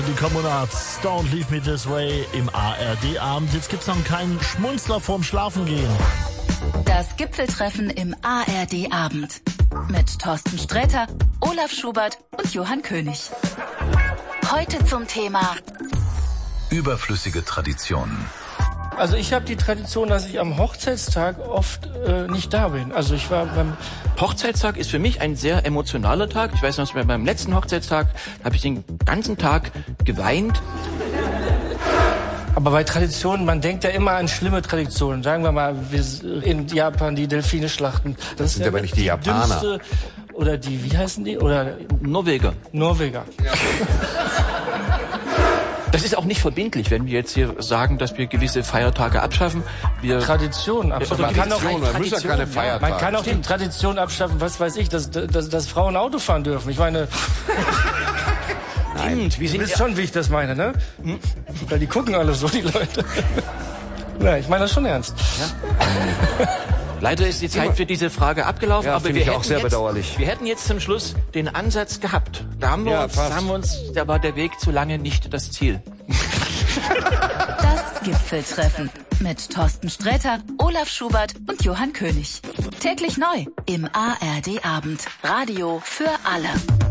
Die Kommunards, Don't Leave Me This Way im ARD-Abend. Jetzt gibt's noch einen kleinen Schmunzler vorm Schlafengehen. Das Gipfeltreffen im ARD-Abend. Mit Thorsten Sträter, Olaf Schubert und Johann König. Heute zum Thema überflüssige Traditionen. Also ich habe die Tradition, dass ich am Hochzeitstag oft nicht da bin. Also ich war beim Hochzeitstag ist für mich ein sehr emotionaler Tag. Ich weiß noch, beim letzten Hochzeitstag habe ich den ganzen Tag geweint. Aber bei Traditionen, man denkt ja immer an schlimme Traditionen. Sagen wir mal, in Japan die Delfine schlachten. Das sind aber nicht die Japaner. Dümmste, oder die, wie heißen die? Oder Norweger. Norweger. Ja. Das ist auch nicht verbindlich, wenn wir jetzt hier sagen, dass wir gewisse Feiertage abschaffen. Traditionen abschaffen. Man kann auch die Tradition abschaffen, was weiß ich, dass Frauen Auto fahren dürfen. Ich meine... Nein, du wisst schon, wie ich das meine, ne? Weil die gucken alle so, die Leute. Nein, ich meine das schon ernst. Ja. Leider ist die Zeit für diese Frage abgelaufen, ja, aber wir auch sehr bedauerlich. Wir hätten jetzt zum Schluss den Ansatz gehabt. Da war der Weg zu lange nicht das Ziel. Das Gipfeltreffen mit Thorsten Sträter, Olaf Schubert und Johann König. Täglich neu im ARD-Abend. Radio für alle.